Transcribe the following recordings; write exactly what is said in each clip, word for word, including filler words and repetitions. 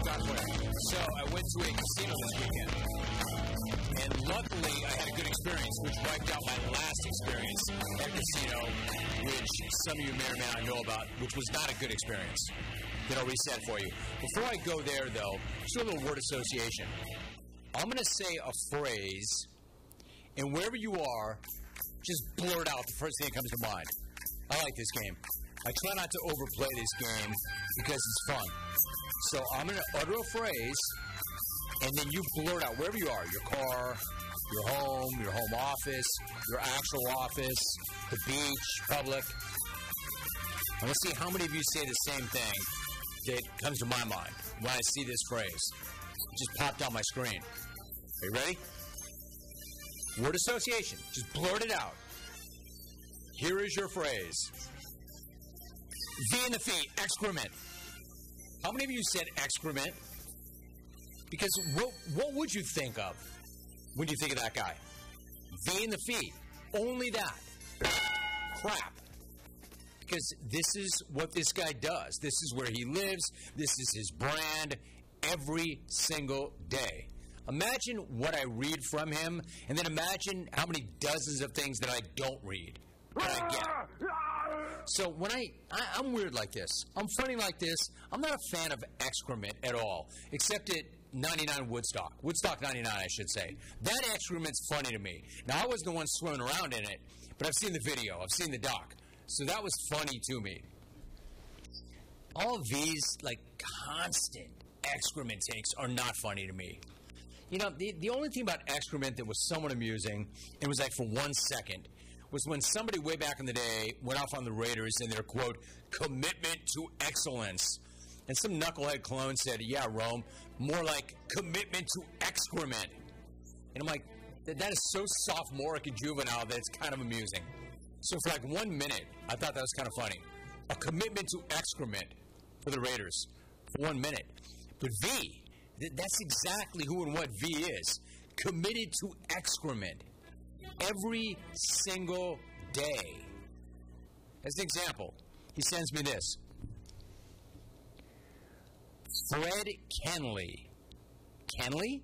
Star player. So I went to a casino this weekend. And luckily, I had a good experience, which wiped out my last experience at a casino, which some of you may or may not know about, which was not a good experience. Then I'll reset for you. Before I go there, though, just a little word association. I'm going to say a phrase, and wherever you are, just blurt out the first thing that comes to mind. I like this game. I try not to overplay this game because it's fun. So I'm going to utter a phrase, and then you blurt out wherever you are, your car, your home, your home office, your actual office, the beach, public. And let's see how many of you say the same thing that comes to my mind when I see this phrase. It just popped on my screen. Are you ready? Word association. Just blurt it out. Here is your phrase. V in the feet, excrement. How many of you said excrement? Because what, what would you think of when you think of that guy? V in the feet. Only that. Crap. Because this is what this guy does. This is where he lives. This is his brand every single day. Imagine what I read from him, and then imagine how many dozens of things that I don't read that I get. So when I, I, I'm weird like this. I'm funny like this. I'm not a fan of excrement at all, except at ninety-nine Woodstock. Woodstock ninety-nine, I should say. That excrement's funny to me. Now, I wasn't the one swimming around in it, but I've seen the video. I've seen the doc. So that was funny to me. All of these, like, constant excrement takes are not funny to me. You know, the, the only thing about excrement that was somewhat amusing, it was like for one second, was when somebody way back in the day went off on the Raiders in their, quote, commitment to excellence. And some knucklehead clone said, yeah, Rome, more like commitment to excrement. And I'm like, that is so sophomoric and juvenile that it's kind of amusing. So for like one minute, I thought that was kind of funny. A commitment to excrement for the Raiders for one minute. But V, th- that's exactly who and what V is. Committed to excrement. Every single day. As an example, he sends me this. Fred Kenley. Kenley?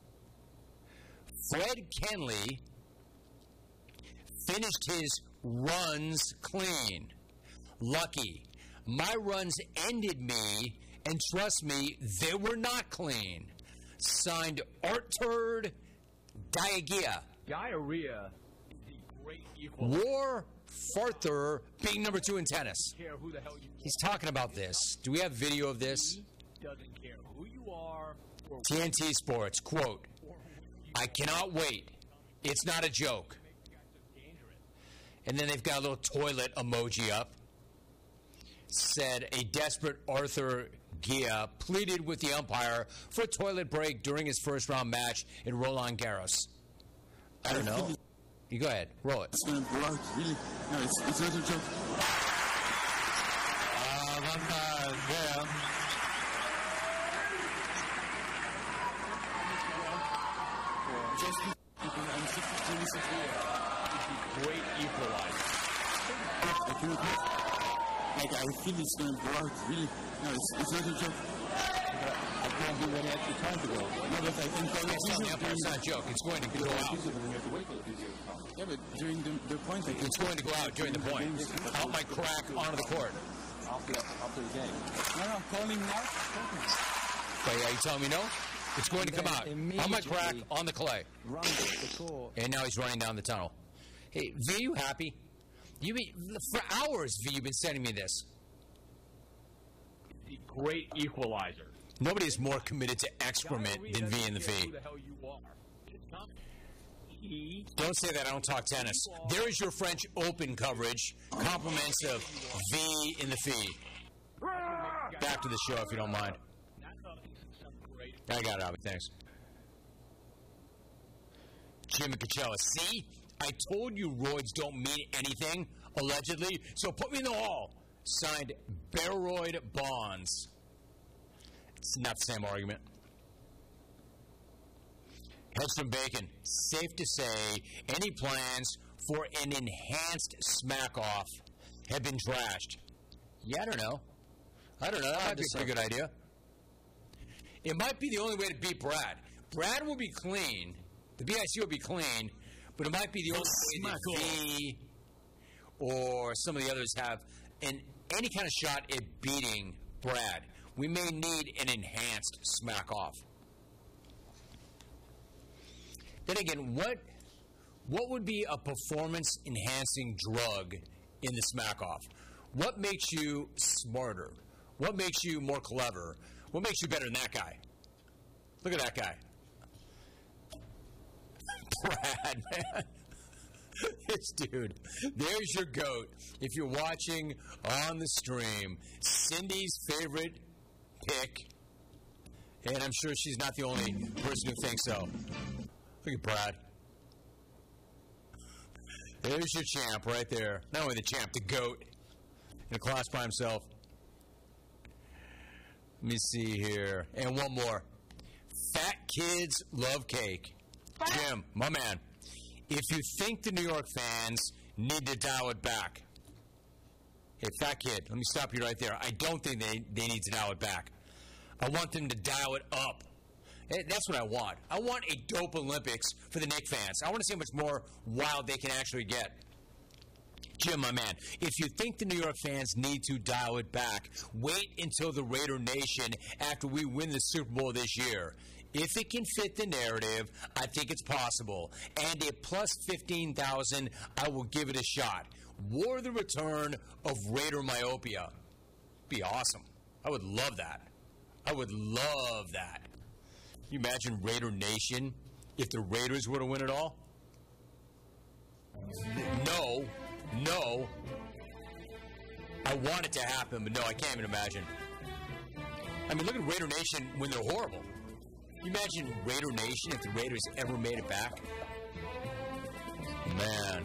Fred Kenley finished his runs clean. Lucky. My runs ended me, and trust me, they were not clean. Signed Artur Diagia. Diarrhea is the great equalizer. War Farther being number two in tennis. Care who the hell you He's talking about this. Do we have video of this? He doesn't care who you are. Or T N T Sports, quote, I cannot wait. It's not a joke. And then they've got a little toilet emoji up. Said a desperate Arthur Gia pleaded with the umpire for a toilet break during his first round match in Roland Garros. I don't know. You go ahead. Roll it. It's going to blow out, really. No, it's, it's not a joke. Uh, one uh, there. Just people, I'm really severe. great equalizer. I cannot have. Like, I feel it's going to blow out, really. No, it's, it's not a joke. I can't do any extra time to go. No, but I can tell you. It's not, it's not a joke. It's going to go out. Yeah, but during the, the point, I can It's going to go out during the point. Out my crack onto the court. After, after the game. No, no, I'm calling now. Okay, yeah, you telling me no? It's going to come out. On my crack on the clay. Run the court. And now he's running down the tunnel. Hey, V, you happy? You be, for hours, V, you've been sending me this. The great equalizer. Nobody is more committed to excrement than V in the Care V. Who the hell you are? It's coming. He Don't say that. I don't talk tennis. There is your French Open coverage. Compliments of V in the V. Back to the show, if you don't mind. I got it, Albie. Thanks. Jimmy Coachella. See? I told you roids don't mean anything, allegedly, so put me in the hall. Signed Baroid Bonds. It's not the same argument. Hedstrom Bacon. Safe to say, any plans for an enhanced smack-off have been trashed. Yeah, I don't know. I don't know. That might be a pretty good idea. It might be the only way to beat Brad. Brad will be clean. The B I C will be clean, but it might be the only way that V or some of the others have an, any kind of shot at beating Brad. We may need an enhanced smack off. Then again, what what would be a performance-enhancing drug in the smack off? What makes you smarter? What makes you more clever? What makes you better than that guy? Look at that guy. Brad, man. This dude. There's your goat. If you're watching on the stream, Cindy's favorite pick, and I'm sure she's not the only person who thinks so. Look at Brad. There's your champ right there. Not only the champ, the goat. In a class by himself. Let me see here. And one more. Fat kids love cake. Jim, my man. If you think the New York fans need to dial it back. Hey, fat kid, let me stop you right there. I don't think they, they need to dial it back. I want them to dial it up. That's what I want. I want a dope Olympics for the Knicks fans. I want to see how much more wild they can actually get. Jim, my man, if you think the New York fans need to dial it back, wait until the Raider Nation after we win the Super Bowl this year. If it can fit the narrative, I think it's possible. And at plus fifteen thousand, I will give it a shot. War the return of Raider myopia. Be awesome. I would love that. I would love that. Can you imagine Raider Nation if the Raiders were to win it all? No. No. I want it to happen, but no, I can't even imagine. I mean, look at Raider Nation when they're horrible. Can you imagine Raider Nation if the Raiders ever made it back? Man.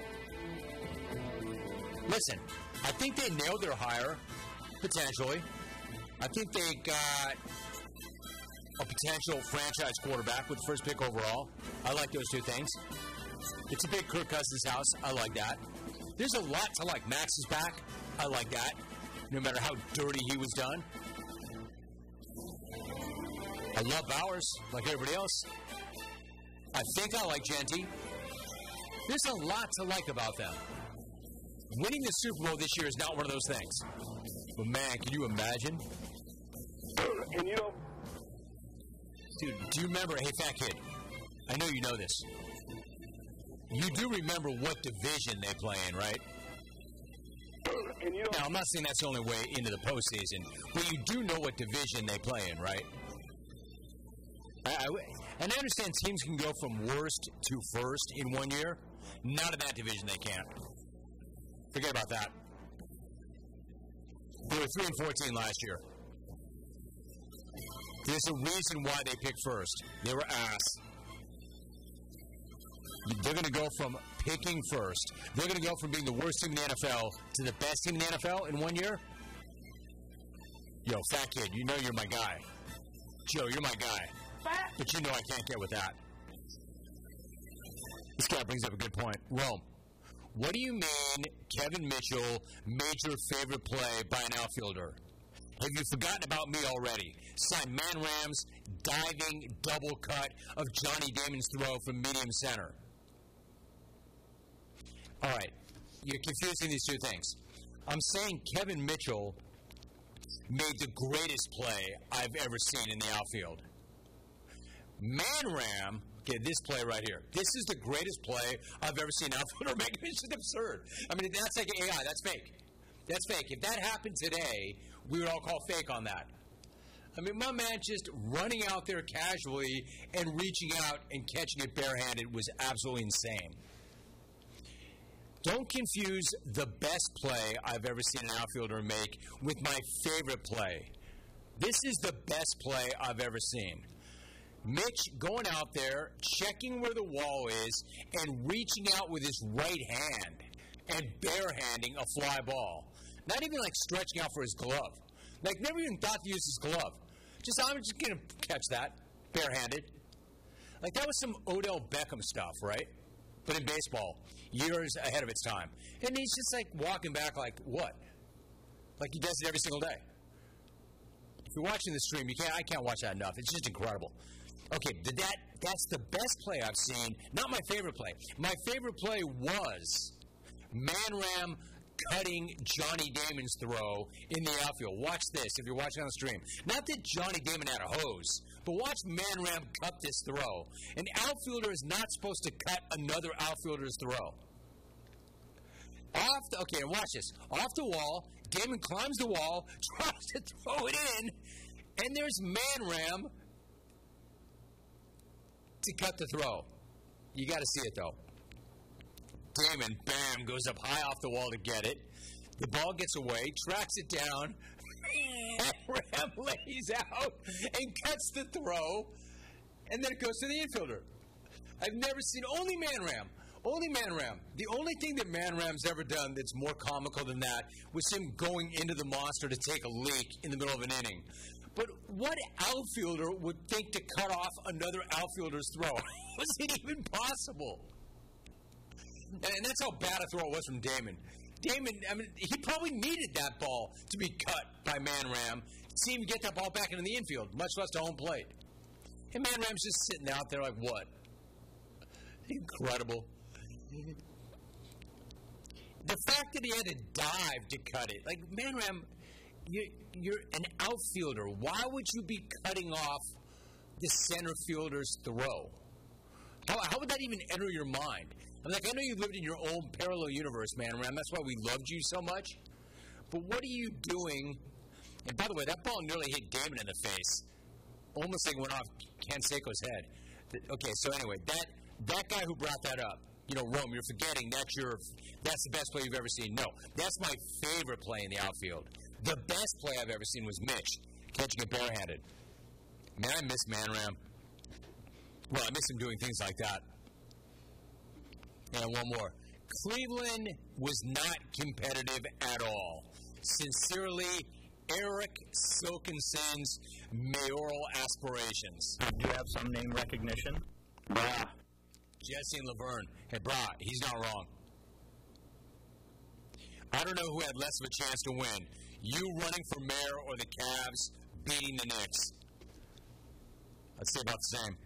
Listen, I think they nailed their hire, potentially. I think they got a potential franchise quarterback with the first pick overall. I like those two things. It's a big Kirk Cousins house. I like that. There's a lot to like. Max is back. I like that. No matter how dirty he was done. I love Bowers, like everybody else. I think I like Genty. There's a lot to like about them. Winning the Super Bowl this year is not one of those things. But man, can you imagine? And you know, dude, do you remember, hey fat kid, I know you know this. You do remember what division they play in, right? and you know, Now, I'm not saying that's the only way into the postseason, but you do know what division they play in, right? I, I, and I understand teams can go from worst to first in one year. Not in that division, they can't. Forget about that. They were three and fourteen last year. There's a reason why they picked first. They were ass. They're going to go from picking first. They're going to go from being the worst team in the N F L to the best team in the N F L in one year. Yo, fat kid, you know you're my guy. Joe, you're my guy. But you know I can't get with that. This guy brings up a good point. Rome, what do you mean Kevin Mitchell made your favorite play by an outfielder? Have you forgotten about me already? Signed Man Ram's diving double cut of Johnny Damon's throw from medium center. All right, you're confusing these two things. I'm saying Kevin Mitchell made the greatest play I've ever seen in the outfield. Man Ram, okay, this play right here. This is the greatest play I've ever seen an outfielder make. It's just absurd. I mean, that's like A I. That's fake. That's fake. If that happened today, we would all call fake on that. I mean, my man just running out there casually and reaching out and catching it barehanded was absolutely insane. Don't confuse the best play I've ever seen an outfielder make with my favorite play. This is the best play I've ever seen. Mitch going out there, checking where the wall is, and reaching out with his right hand and barehanding a fly ball. Not even like stretching out for his glove. Like never even thought to use his glove. Just, I'm just going to catch that, barehanded. Like that was some Odell Beckham stuff, right? But in baseball, years ahead of its time. And he's just like walking back like, what? Like he does it every single day. If you're watching the stream, you can't. I can't watch that enough. It's just incredible. Okay, that that's the best play I've seen. Not my favorite play. My favorite play was Man-Ram cutting Johnny Damon's throw in the outfield. Watch this if you're watching on the stream. Not that Johnny Damon had a hose, but watch Man-Ram cut this throw. An outfielder is not supposed to cut another outfielder's throw. Off the, okay, and watch this. Off the wall, Damon climbs the wall, tries to throw it in, and there's Man-Ram to cut the throw. You got to see it, though. Damon, bam, goes up high off the wall to get it. The ball gets away, tracks it down, and Ram lays out and cuts the throw, and then it goes to the infielder. I've never seen, only Man-Ram, only Man-Ram. The only thing that Man-Ram's ever done that's more comical than that was him going into the monster to take a leak in the middle of an inning. But what outfielder would think to cut off another outfielder's throw? Was it even possible? And that's how bad a throw it was from Damon. Damon, I mean, he probably needed that ball to be cut by Man-Ram. See him get that ball back into the infield, much less to home plate. And Man-Ram's just sitting out there like, what? Incredible. The fact that he had to dive to cut it. Like, Man-Ram, you're, you're an outfielder. Why would you be cutting off the center fielder's throw? How, how would that even enter your mind? I'm like, I know you lived in your own parallel universe, Man-Ram. That's why we loved you so much. But what are you doing? And by the way, that ball nearly hit Damon in the face. Almost like it went off Canseco's head. Okay, so anyway, that that guy who brought that up, you know, Rome, you're forgetting that's your that's the best play you've ever seen. No, that's my favorite play in the outfield. The best play I've ever seen was Mitch catching it barehanded. Man, I miss Man-Ram. Well, I miss him doing things like that. And one more. Cleveland was not competitive at all. Sincerely, Eric Silkinson's mayoral aspirations. Do you have some name recognition? Brah. Jesse and Laverne. Hey, brah, he's not wrong. I don't know who had less of a chance to win. You running for mayor or the Cavs beating the Knicks. I'd say about the same.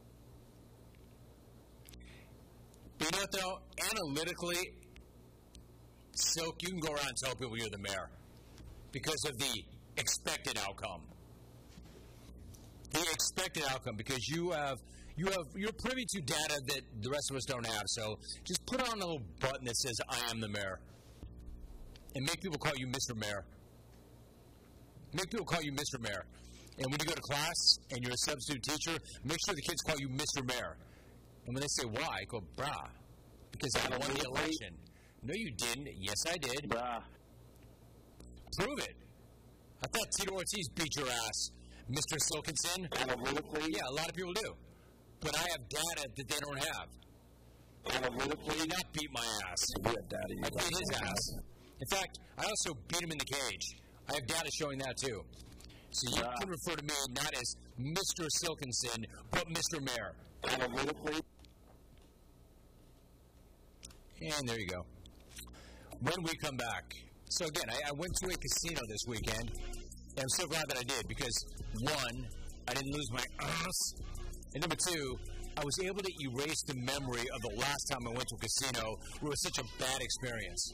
But you know what, though? Analytically, Silk, you can go around and tell people you're the mayor because of the expected outcome. The expected outcome, because you have, you have, you're privy to data that the rest of us don't have. So just put on a little button that says, I am the mayor. And make people call you Mister Mayor. Make people call you Mister Mayor. And when you go to class and you're a substitute teacher, make sure the kids call you Mister Mayor. And when they say why, I go, brah, because I won the election. No, you didn't. Yes, I did. Brah. Prove it. I thought Tito Ortiz beat your ass, Mister Silkinson. Analytically? Yeah, a lot of people do. But I have data that they don't have. Analytically? He did not beat my ass. We have data. I beat his ass. In fact, I also beat him in the cage. I have data showing that, too. So you Brah. can refer to me not as Mister Silkinson, but Mister Mayor. Analytically? And there you go. When we come back. So again, I, I went to a casino this weekend, and I'm so glad that I did because, one, I didn't lose my ass, and number two, I was able to erase the memory of the last time I went to a casino where it was such a bad experience.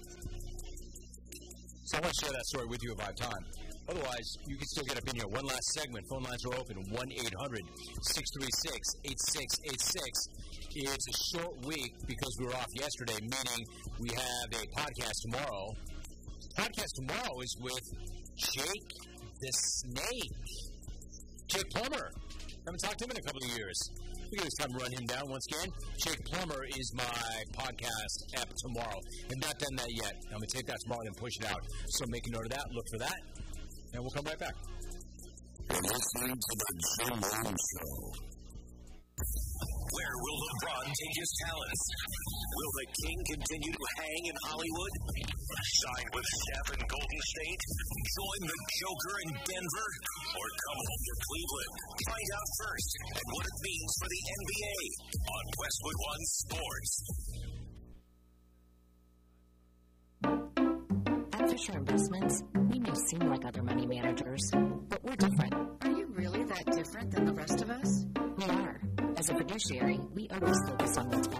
So I want to share that story with you if I have time. Otherwise, you can still get up in here. One last segment. Phone lines are open. one eight hundred six three six eight six eight six. It's a short week because we were off yesterday, meaning we have a podcast tomorrow. Podcast tomorrow is with Jake the Snake. Jake Plummer. I haven't talked to him in a couple of years. I think it was time to run him down once again. Jake Plummer is my podcast app tomorrow. I've not done that yet. I'm going to take that tomorrow and push it out. So make a note of that. Look for that. And we'll come right back. You're listening to the Jim Rome Show. Where will LeBron take his talents? Will the King continue to hang in Hollywood? Sign with Steph in Golden State? Join the Joker in Denver? Or come home to Cleveland? Find out first and what it means for the N B A on Westwood One Sports. At Fisher Investments, we may seem like other money managers, but we're different. Are you really that different than the rest of us? We are. As a fiduciary, we always focus on what's best